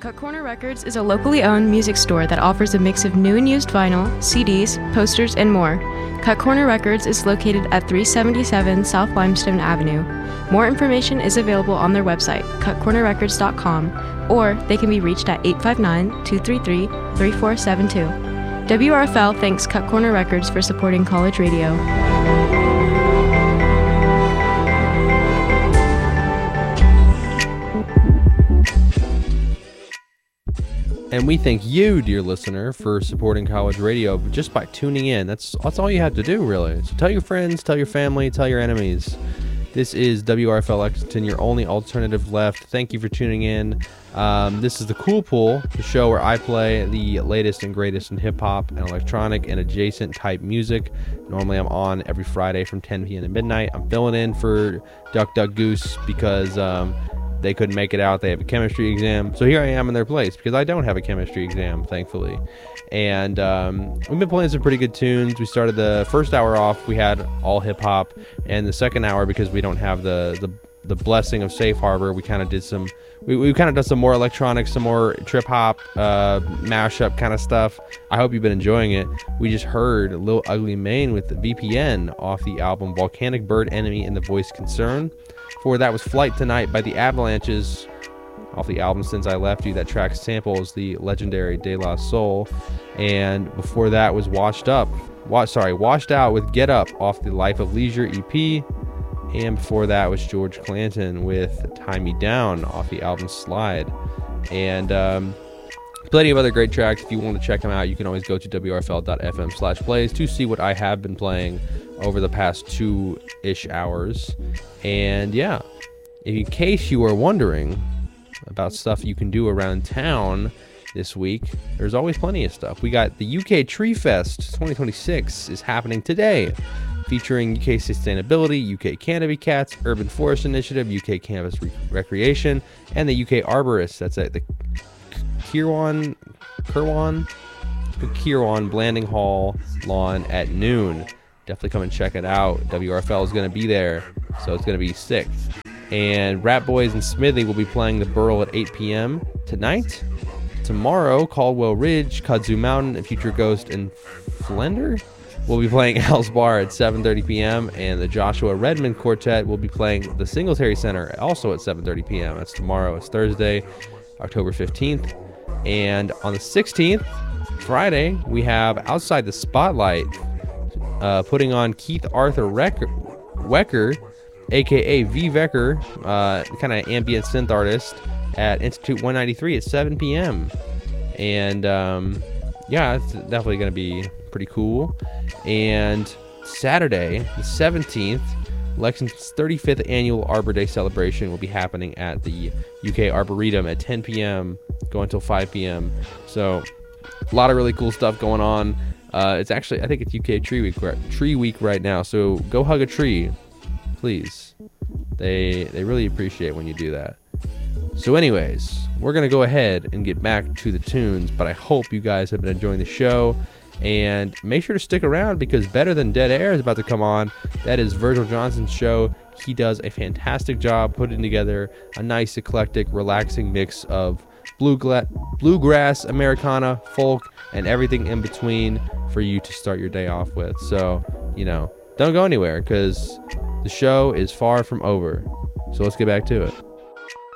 Cut Corner Records is a locally owned music store that offers a mix of new and used vinyl, CDs, posters, and more. Cut Corner Records is located at 377 South Limestone Avenue. More information is available on their website, cutcornerrecords.com, or they can be reached at 859-233-3472. WRFL thanks Cut Corner Records for supporting college radio. And we thank you, dear listener, for supporting college radio just by tuning in. That's all you have to do, really. So tell your friends, tell your family, tell your enemies. This is WRFL Lexington, your only alternative left. Thank you for tuning in. This is the Cool Pool, the show where I play the latest and greatest in hip-hop and electronic and adjacent type music. Normally I'm on every Friday from 10 p.m. to midnight. I'm filling in for Duck Duck Goose because they couldn't make it out. They have a chemistry exam. So here I am in their place because I don't have a chemistry exam, thankfully. And we've been playing some pretty good tunes. We started the first hour off. We had all hip-hop. And the second hour, because we don't have the blessing of Safe Harbor, we kind of did some... We kind of done some more electronic, some more trip-hop, mashup kind of stuff. I hope you've been enjoying it. We just heard Lil Ugly Mane with the VPN off the album Volcanic Bird Enemy and the Voice Concern. Before that was Flight Tonight by the Avalanches off the album Since I Left You. That track samples the legendary De La Soul. And before that was Washed Out with Get Up off the Life of Leisure EP. And before that was George Clanton with Tie Me Down off the album Slide. And plenty of other great tracks. If you want to check them out, you can always go to wrfl.fm/plays to see what I have been playing over the past 2-ish hours. And yeah, in case you are wondering about stuff you can do around town this week, there's always plenty of stuff. We got the UK Tree Fest 2026 is happening today, featuring UK Sustainability, UK Canopy Cats, Urban Forest Initiative, UK Campus Recreation, and the UK Arborists. That's at the Kirwan Blanding Hall lawn at noon. Definitely come and check it out. WRFL is going to be there, so it's going to be sick. And Rat Boys and Smidley will be playing the Burl at 8 p.m. tonight. Tomorrow, Caldwell Ridge, Kudzu Mountain, and Future Ghost and Flender will be playing Al's Bar at 7:30 p.m. And the Joshua Redmond Quartet will be playing the Singletary Center also at 7:30 p.m. That's tomorrow. It's Thursday, October 15th. And on the 16th, Friday, we have Outside the Spotlight, putting on Keith Arthur Wecker, aka V. Vecker, kind of ambient synth artist, at Institute 193 at 7 p.m. And yeah, it's definitely going to be pretty cool. And Saturday, the 17th, Lexington's 35th annual Arbor Day celebration will be happening at the UK Arboretum at 10 p.m. going until 5 p.m. So a lot of really cool stuff going on. It's actually, I think it's UK Tree Week right now. So go hug a tree, please. They really appreciate when you do that. So anyways, we're going to go ahead and get back to the tunes, but I hope you guys have been enjoying the show. And make sure to stick around because Better Than Dead Air is about to come on. That is Virgil Johnson's show. He does a fantastic job putting together a nice, eclectic, relaxing mix of bluegrass, Americana, folk, and everything in between for you to start your day off with. So, don't go anywhere because the show is far from over. So let's get back to it.